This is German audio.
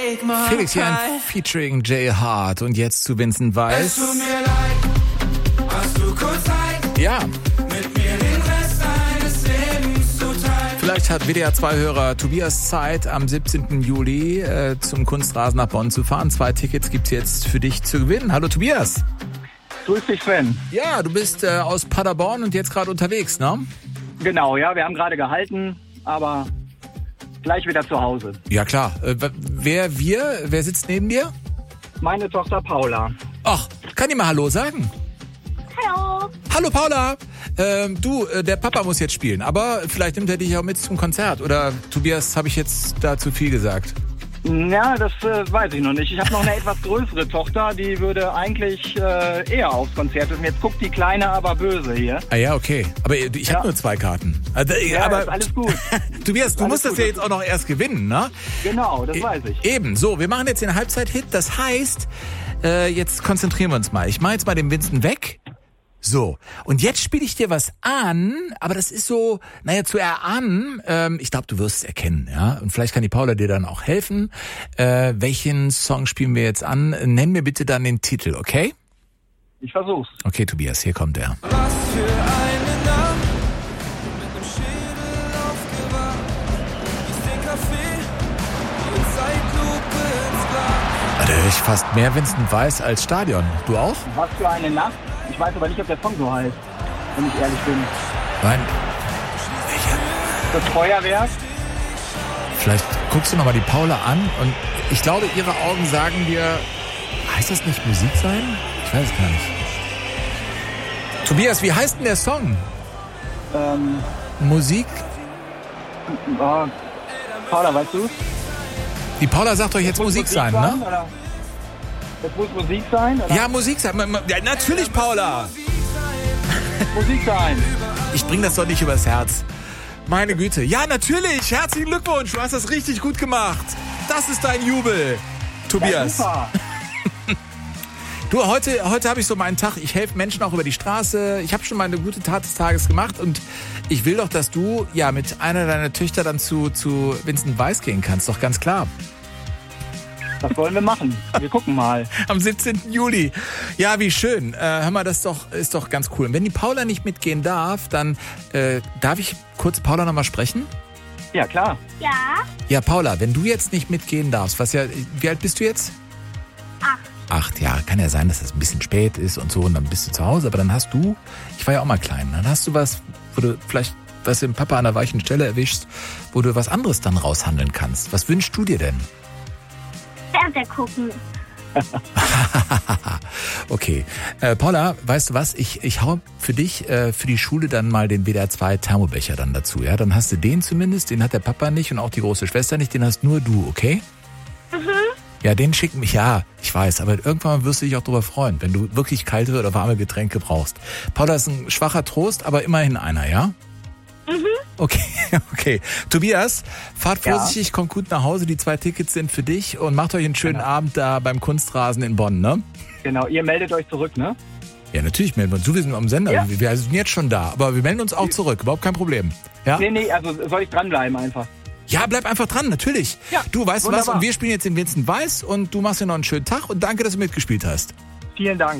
Felix Jan featuring Jay Hart und jetzt zu Vincent Weiss. Es tut mir leid, hast du kurz Zeit? Ja. Mit mir den Rest deines Lebens zu teilen. Vielleicht hat WDR2-Hörer Tobias Zeit, am 17. Juli zum Kunstrasen nach Bonn zu fahren. 2 Tickets gibt's jetzt für dich zu gewinnen. Hallo Tobias. Grüß dich, Sven. Ja, du bist aus Paderborn und jetzt gerade unterwegs, ne? Genau, ja, wir haben gerade gehalten, aber gleich wieder zu Hause. Ja klar. Wer sitzt neben dir? Meine Tochter Paula. Ach, kann ich mal Hallo sagen? Hallo. Hallo Paula. Der Papa muss jetzt spielen, aber vielleicht nimmt er dich auch mit zum Konzert. Oder Tobias, habe ich jetzt da zu viel gesagt? Ja, das weiß ich noch nicht. Ich habe noch eine etwas größere Tochter, die würde eigentlich eher aufs Konzert dürfen. Jetzt guckt die Kleine aber böse hier. Ah ja, okay. Aber ich habe nur 2 Karten. Ja, aber ist alles gut. Tobias, du musst das ja jetzt auch noch erst gewinnen, ne? Genau, das weiß ich. Eben, so, wir machen jetzt den Halbzeit-Hit. Das heißt, jetzt konzentrieren wir uns mal. Ich mache jetzt mal den Vincent weg. So, und jetzt spiele ich dir was an, aber das ist so, zu erahnen, ich glaube, du wirst es erkennen, ja. Und vielleicht kann die Paula dir dann auch helfen. Welchen Song spielen wir jetzt an? Nenn mir bitte dann den Titel, okay? Ich versuch's. Okay, Tobias, hier kommt er. Was für eine Nacht, mit nem Schädel aufgewacht, gieß den Kaffee, in Zeitlupe ins Glas. Da höre ich fast mehr Vincent Weiss als Stadion. Du auch? Was für eine Nacht. Ich weiß aber nicht, ob der Song so heißt, wenn ich ehrlich bin. Nein. Das Feuerwerk? Vielleicht guckst du nochmal die Paula an und ich glaube, ihre Augen sagen dir, heißt das nicht Musik sein? Ich weiß es gar nicht. Tobias, wie heißt denn der Song? Musik? Paula, weißt du? Die Paula sagt euch jetzt Musik sein, ne? Oder? Das muss Musik sein? Oder? Ja, Musik sein. Ja, natürlich, Paula. Musik sein. Ich bring das doch nicht übers Herz. Meine Güte. Ja, natürlich. Herzlichen Glückwunsch. Du hast das richtig gut gemacht. Das ist dein Jubel, Tobias. Ja, super. Du, heute habe ich so meinen Tag. Ich helfe Menschen auch über die Straße. Ich habe schon mal eine gute Tat des Tages gemacht und ich will doch, dass du ja mit einer deiner Töchter dann zu Vincent Weiss gehen kannst. Doch ganz klar. Das wollen wir machen. Wir gucken mal. Am 17. Juli. Ja, wie schön. Hör mal, das ist doch ganz cool. Und wenn die Paula nicht mitgehen darf, dann darf ich kurz Paula nochmal sprechen? Ja, klar. Ja. Ja, Paula, wenn du jetzt nicht mitgehen darfst, wie alt bist du jetzt? 8, ja. Kann ja sein, dass das ein bisschen spät ist und so und dann bist du zu Hause. Aber dann hast du, ich war ja auch mal klein, dann hast du was, wo du vielleicht was im Papa an der weichen Stelle erwischst, wo du was anderes dann raushandeln kannst. Was wünschst du dir denn? Fernseher gucken. Okay. Paula, weißt du was? Ich hau für dich, für die Schule dann mal den WDR 2 Thermobecher dann dazu, ja? Dann hast du den zumindest, den hat der Papa nicht und auch die große Schwester nicht, den hast nur du, okay? Mhm. Ja, den schicken mich, ja, ich weiß, aber irgendwann wirst du dich auch darüber freuen, wenn du wirklich kalte oder warme Getränke brauchst. Paula ist ein schwacher Trost, aber immerhin einer, ja? Mhm. Okay. Tobias, fahrt vorsichtig, kommt gut nach Hause. Die 2 Tickets sind für dich und macht euch einen schönen Abend da beim Kunstrasen in Bonn, ne? Genau, ihr meldet euch zurück, ne? Ja, natürlich melden wir uns. Wir sind am Sender. Ja. Wir sind jetzt schon da, aber wir melden uns auch zurück. Überhaupt kein Problem. Ja? Nee, also soll ich dranbleiben einfach? Ja, bleib einfach dran, natürlich. Ja, du, weißt du was? wunderbar. Und wir spielen jetzt den Vincent Weiss und du machst dir noch einen schönen Tag und danke, dass du mitgespielt hast. Vielen Dank.